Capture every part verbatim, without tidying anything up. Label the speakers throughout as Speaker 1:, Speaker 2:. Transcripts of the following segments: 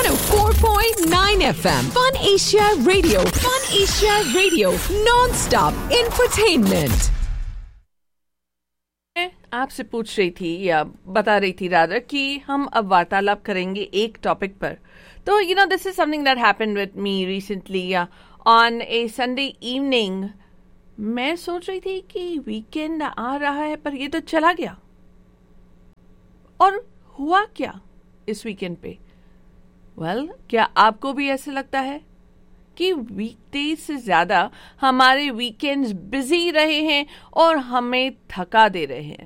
Speaker 1: one oh four point nine F M Fun Asia Radio. Fun Asia Radio. Non-stop entertainment.
Speaker 2: आपसे पूछ रही थी या बता रही थी रादर कि हम अब वार्तालाप करेंगे एक टॉपिक पर. तो you know this is something that happened with me recently on A Sunday evening. मैं सोच रही थी कि वीकेंड आ रहा है पर ये तो चला गया. और हुआ क्या इस वीकेंड पे? वेल well, क्या आपको भी ऐसे लगता है कि वीकडेज से ज्यादा हमारे वीकेंड्स बिजी रहे हैं और हमें थका दे रहे हैं?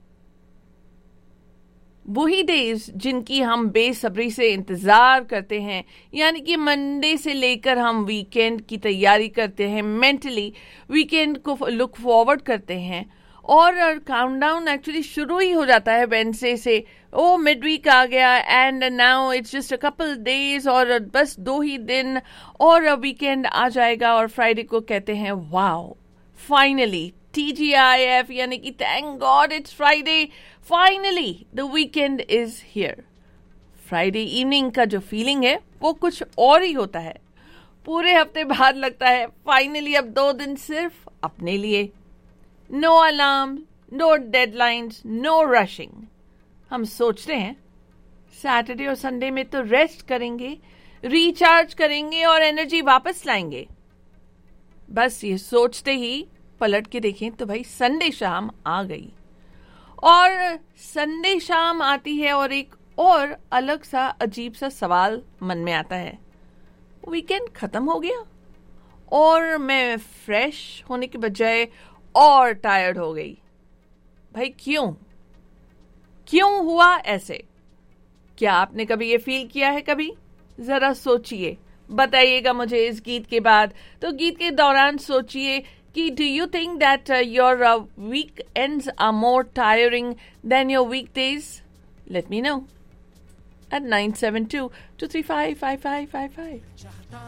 Speaker 2: वही डेज जिनकी हम बेसब्री से इंतजार करते हैं, यानी कि मंडे से लेकर हम वीकेंड की तैयारी करते हैं, मेंटली वीकेंड को लुक फॉरवर्ड करते हैं और काउंटडाउन एक्चुअली शुरू ही हो जाता है वेडनेसडे से. ओ मिड वीक आ गया and now it's just a couple days और बस दो ही दिन और वीकेंड आ जाएगा और फ्राइडे को कहते हैं wow finally T G I F, यानी कि thank God it's Friday, finally the weekend is here. Friday evening का जो फीलिंग है वो कुछ और ही होता है. पूरे हफ्ते बाद लगता है फाइनली अब दो दिन सिर्फ अपने लिए. No alarm, no deadlines, no rushing. हम सोचते हैं सैटरडे और संडे में तो रेस्ट करेंगे, रिचार्ज करेंगे और एनर्जी वापस लाएंगे. बस ये सोचते ही पलट के देखें तो भाई संडे शाम आ गई. और संडे शाम आती है और एक और अलग सा अजीब सा सवाल मन में आता है. वीकेंड खत्म हो गया और मैं फ्रेश होने के बजाय और टायर्ड हो गई. भाई क्यों क्यों हुआ ऐसे? क्या आपने कभी ये फील किया है? कभी जरा सोचिए, बताइएगा मुझे इस गीत के बाद. तो गीत के दौरान सोचिए कि do you think that your weekends are more tiring then your weekdays? Let me know at nine seven two, two three five, five five five five.